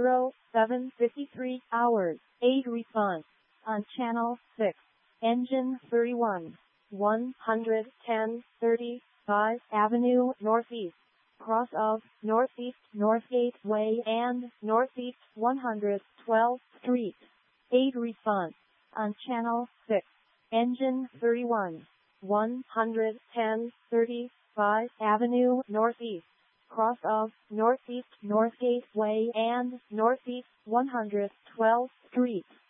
07:53 hours. Aid response on channel 6. Engine 31, 110 35 Avenue Northeast, cross of Northeast Northgate Way and Northeast 112th Street. Aid response on channel 6. Engine 31, 110 35 Avenue Northeast, cross of Northeast Northgate Way and Northeast 112th Street.